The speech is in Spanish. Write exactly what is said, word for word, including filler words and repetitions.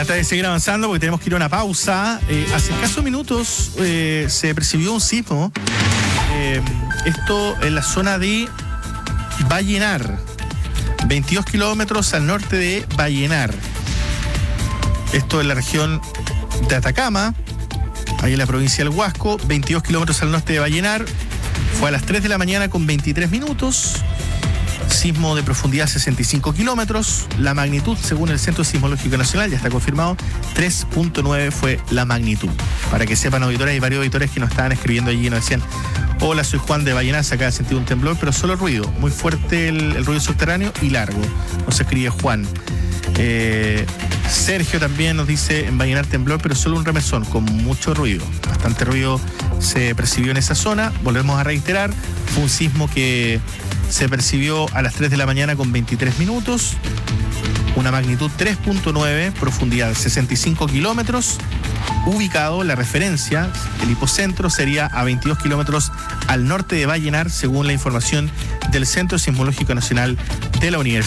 Antes de seguir avanzando, porque tenemos que ir a una pausa, eh, hace escasos minutos eh, se percibió un sismo, eh, esto en la zona de Vallenar, veintidós kilómetros al norte de Vallenar. Esto en la región de Atacama, ahí en la provincia del Huasco, veintidós kilómetros al norte de Vallenar. Fue a las tres de la mañana con veintitrés minutos. Sismo de profundidad sesenta y cinco kilómetros. La magnitud, según el Centro Sismológico Nacional, ya está confirmado, tres punto nueve fue la magnitud. Para que sepan, auditores, hay varios auditores que nos estaban escribiendo allí y nos decían: hola, soy Juan de Vallenar, se acaba de sentir un temblor, pero solo ruido, muy fuerte el, el ruido subterráneo y largo. Nos escribe Juan. Eh, Sergio también nos dice: en Vallenar temblor, pero solo un remesón, con mucho ruido. Bastante ruido se percibió en esa zona. Volvemos a reiterar, fue un sismo que se percibió a las tres de la mañana con veintitrés minutos. Una magnitud tres punto nueve, profundidad sesenta y cinco kilómetros. Ubicado, la referencia, el hipocentro sería a veintidós kilómetros al norte de Vallenar, según la información del Centro Sismológico Nacional de la Universidad.